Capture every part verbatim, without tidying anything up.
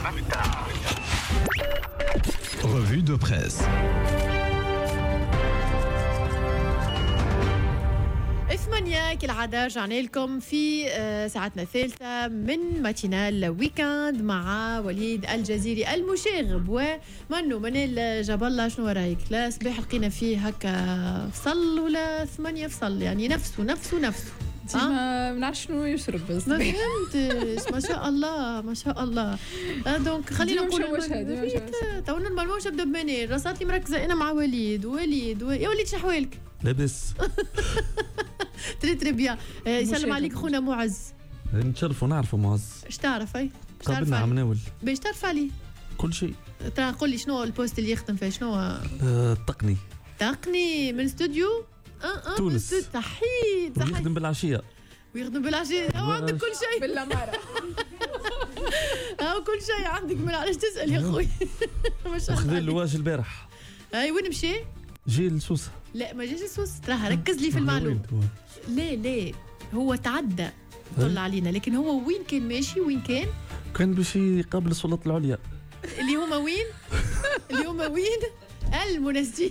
Revue de presse. ثمانية كالعادة رجعنا لكم في ساعتنا الثالثة من ماتينال ويكاند مع وليد الجزيري المشاغب ومنو منال جاب الله. شنو رايك؟ لا صباح لقينا فيه هكا فصل ولا ثمانية فصل، يعني نفسه نفسه نفسه ما نعرف شنو يشرب بس ما فهمتش. ما شاء الله ما شاء الله. دونك خلينا نقول تو نورمالمون نبدا بمنال. راساتي مركزه انا مع وليد. وليد يا وليد شحوالك؟ لاباس تري تري بيان. يسلم عليك خونا معز. نتشرفوا نعرفوا معز. اش تعرف؟ اي قابلنا عم ناول باش تعرف عليه كل شيء. ترى قول لي شنو البوست اللي يخدم فيه؟ شنو آه تقني تقني من استوديو اه اه تونس. تحيد تحيد. يخدم بالعشيه ويخدم بالعشيه. هو عندك كل شيء بالاماره. اه كل شيء عندك، من علاش تسال يا خويا؟ ما شاء الله. خذ الواج البارح. اي وين مشي؟ جي لسوسه. لا ما جاش لسوس. ترى ركز لي في المعلومه. لا لا هو تعدى طلع علينا، لكن هو وين كان ماشي؟ وين كان؟ كان باش يقابل السلطات العليا اللي هما وين؟ اللي هما وين؟ المنسجين.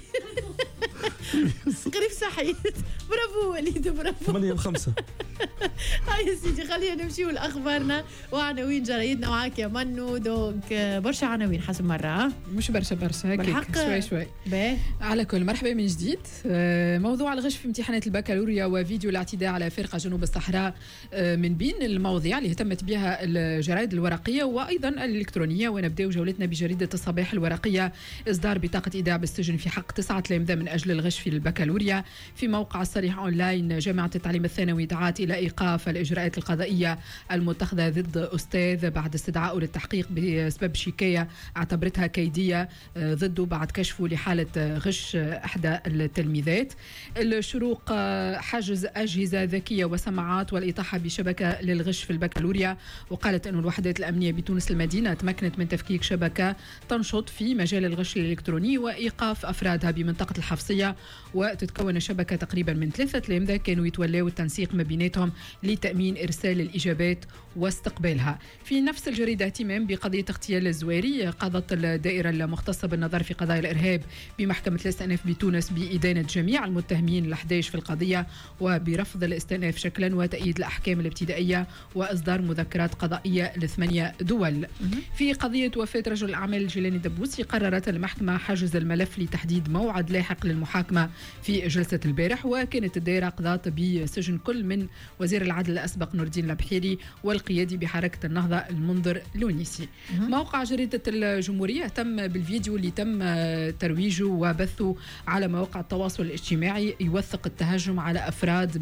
قريب صحيت. برافو وليد برافو. ثمانية وخمسة. هاي يا سيدي خلينا نمشيو لاخبارنا وعناوين جرايدنا معاك يا منو. دونك برشا عناوين حسب مره. ها مش برشا برشا هكاك شوي شوي. باهي على كل مرحبا من جديد. موضوع الغش في امتحانات البكالوريا وفيديو الاعتداء على فرقه جنوب الصحراء من بين المواضيع اللي اهتمت بها الجرائد الورقيه وايضا الالكترونيه. ونبداو جولتنا بجريده الصباح الورقيه. اصدار بطاقه ايداع بالسجن في حق تسعه تلامذه من اجل الغش في البكالوريا. في موقع الصريح اونلاين جامعه التعليم الثانوي دعت الى ايقاف الاجراءات القضائيه المتخذه ضد استاذ بعد استدعائه للتحقيق بسبب شكايه اعتبرتها كيديه ضده بعد كشفه لحاله غش احدى التلميذات. الشروق حجز اجهزه ذكيه وسماعات والاطاحه بشبكه للغش في البكالوريا. وقالت ان الوحدات الامنيه بتونس المدينه تمكنت من تفكيك شبكه تنشط في مجال الغش الالكتروني وايقاف افرادها بمنطقه الحفصيه. وتتكون الشبكه تقريبا من ثلاثه تلامذه كانوا يتولاوا التنسيق ما بيناتهم لتامين ارسال الاجابات واستقبالها. في نفس الجريده اهتمام بقضيه اغتيال الزواري. قضت الدائره المختصه بالنظر في قضايا الارهاب بمحكمه الاستئناف بتونس بادانه جميع المتهمين الأحداش في القضيه وبرفض الاستئناف شكلا وتأييد الاحكام الابتدائيه واصدار مذكرات قضائيه لثمانيه دول. في قضيه وفاه رجل الاعمال جيلاني دبوسي قررت المحكمه حجز الملف لتحديد موعد لاحق للمحاكمه في جلسه البارح. وكانت الدائره قضت بسجن كل من وزير العدل الاسبق نور الدين البحيري والقيادي بحركه النهضه المنذر لونيسي. موقع جريده الجمهوريه اهتم بالفيديو اللي تم ترويجه وبثه على مواقع التواصل الاجتماعي يوثق التهجم على افراد